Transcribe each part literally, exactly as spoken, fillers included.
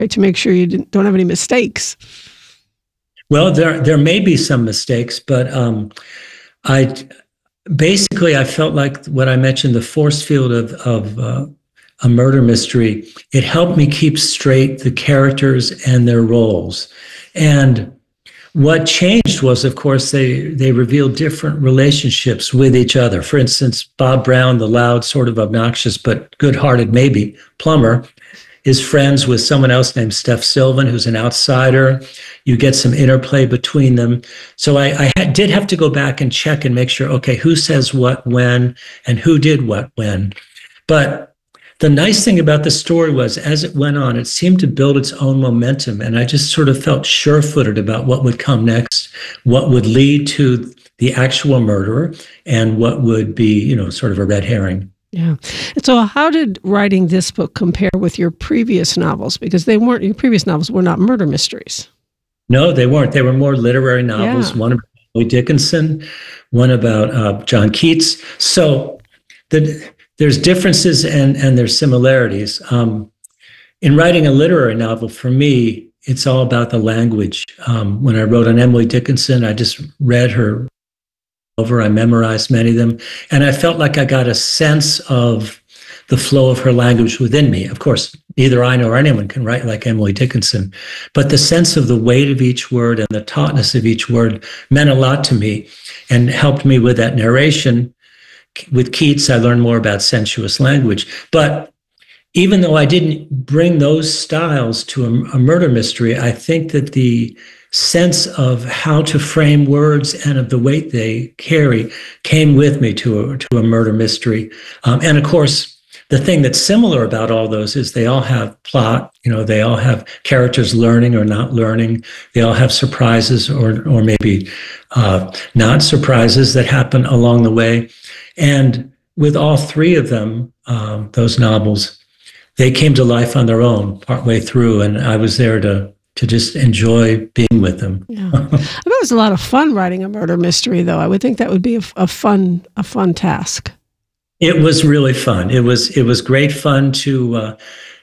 right, to make sure you didn't, don't have any mistakes. Well, there there may be some mistakes, but um, I basically I felt like what I mentioned, the force field of of uh, a murder mystery. It helped me keep straight the characters and their roles, and what changed was, of course, they they revealed different relationships with each other. For instance, Bob Brown, the loud, sort of obnoxious but good-hearted, maybe plumber, is friends with someone else named Steph Sylvan, who's an outsider. You get some interplay between them. So I, I had, did have to go back and check and make sure, okay, who says what when and who did what when. But the nice thing about the story was, as it went on, it seemed to build its own momentum. And I just sort of felt sure-footed about what would come next, what would lead to the actual murderer, and what would be, you know, sort of a red herring. Yeah. So how did writing this book compare with your previous novels? Because they weren't, your previous novels were not murder mysteries. No, they weren't. They were more literary novels. Yeah. One about Emily Dickinson, one about uh, John Keats. So the... There's differences and, and there's similarities. Um, in writing a literary novel, for me, it's all about the language. Um, when I wrote on Emily Dickinson, I just read her over. I memorized many of them. And I felt like I got a sense of the flow of her language within me. Of course, neither I nor anyone can write like Emily Dickinson. But the sense of the weight of each word and the tautness of each word meant a lot to me and helped me with that narration. With Keats, I learned more about sensuous language. But even though I didn't bring those styles to a, a murder mystery, I think that the sense of how to frame words and of the weight they carry came with me to a, to a murder mystery. Um, and of course, the thing that's similar about all those is they all have plot. You know, they all have characters learning or not learning. They all have surprises or or maybe uh, not surprises that happen along the way. And with all three of them, um, those novels, they came to life on their own partway through, and I was there to to just enjoy being with them. Yeah. I bet it was a lot of fun writing a murder mystery, though. I would think that would be a, a fun a fun task. It was really fun. It was it was great fun to uh,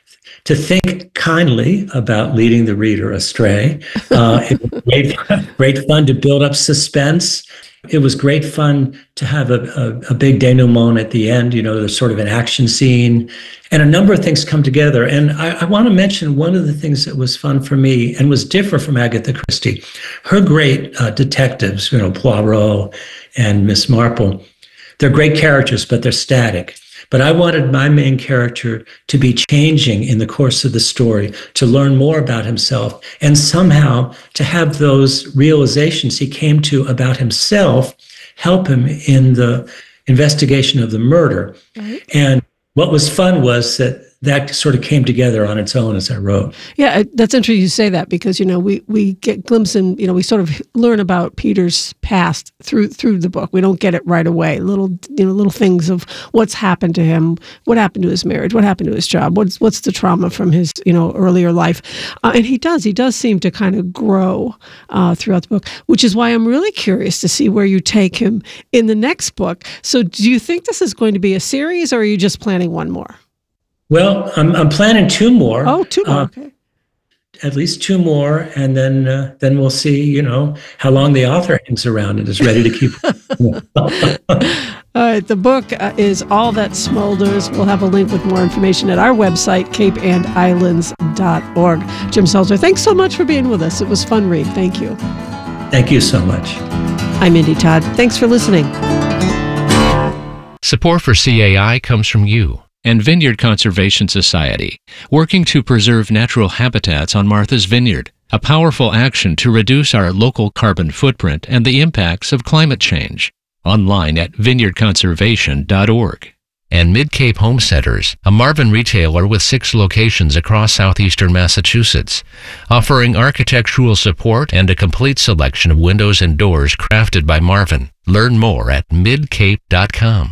to think kindly about leading the reader astray. Uh, it was great, great fun to build up suspense. It was great fun to have a, a, a big denouement at the end. You know, there's sort of an action scene, and a number of things come together. And I, I want to mention one of the things that was fun for me and was different from Agatha Christie. Her great uh, detectives, you know, Poirot and Miss Marple, they're great characters, but they're static. But I wanted my main character to be changing in the course of the story, to learn more about himself, and somehow to have those realizations he came to about himself help him in the investigation of the murder. Right. And what was fun was that that sort of came together on its own as I wrote. Yeah, that's interesting you say that because, you know, we, we get glimpses and, you know, we sort of learn about Peter's past through through the book. We don't get it right away. Little, you know, little things of what's happened to him, what happened to his marriage, what happened to his job, what's what's the trauma from his, you know, earlier life. Uh, and he does, he does seem to kind of grow uh, throughout the book, which is why I'm really curious to see where you take him in the next book. So do you think this is going to be a series or are you just planning one more? Well, I'm I'm planning two more. Oh, two more. Uh, okay. At least two more, and then uh, then we'll see. You know how long the author hangs around and is ready to keep. All right. The book uh, is All That Smolders. We'll have a link with more information at our website, cape and islands dot org. Jim Seltzer, thanks so much for being with us. It was fun read. Thank you. Thank you so much. I'm Indy Todd. Thanks for listening. Support for C A I comes from you and Vineyard Conservation Society, working to preserve natural habitats on Martha's Vineyard, a powerful action to reduce our local carbon footprint and the impacts of climate change. Online at vineyard conservation dot org. And Mid-Cape Homesteaders, a Marvin retailer with six locations across southeastern Massachusetts, offering architectural support and a complete selection of windows and doors crafted by Marvin. Learn more at mid cape dot com.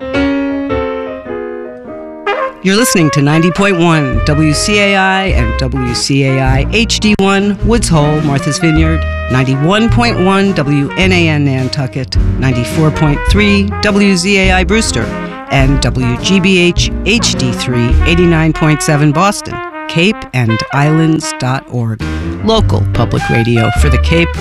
You're listening to ninety point one W C A I and W C A I H D one Woods Hole, Martha's Vineyard, ninety-one point one W N A N Nantucket, ninety-four point three W Z A I Brewster, and W G B H H D three eighty-nine point seven Boston. cape and islands dot org. Local public radio for the Cape